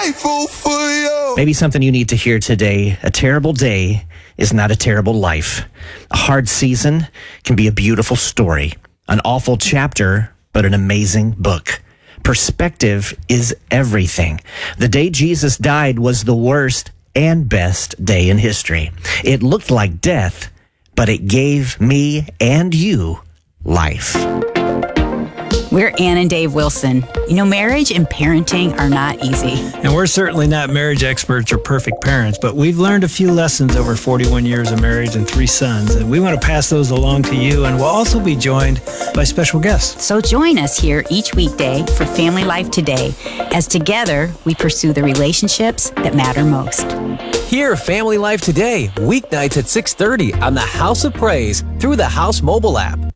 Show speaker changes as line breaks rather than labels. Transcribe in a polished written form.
grateful for you.
Maybe something you need to hear today. A terrible day is not a terrible life. A hard season can be a beautiful story. An awful chapter, but an amazing book. Perspective is everything. The day Jesus died was the worst and best day in history. It looked like death, but it gave me and you life.
We're Ann and Dave Wilson. You know, marriage and parenting are not easy.
And we're certainly not marriage experts or perfect parents, but we've learned a few lessons over 41 years of marriage and 3 sons, and we want to pass those along to you, and we'll also be joined by special guests.
So join us here each weekday for Family Life Today, as together we pursue the relationships that matter most.
Hear Family Life Today, weeknights at 6:30 on the House of Praise through the House mobile app.